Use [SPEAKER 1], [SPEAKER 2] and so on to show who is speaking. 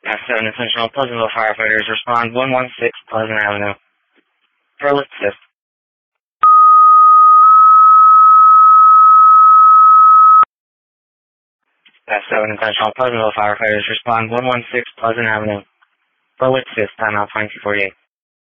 [SPEAKER 1] Mass 7 Intentional Pleasantville firefighters respond 116 Pleasant Avenue. For lift assist. Mass 7 Intentional Pleasantville firefighters respond 116 Pleasant Avenue. For lift assist, timeout 2248.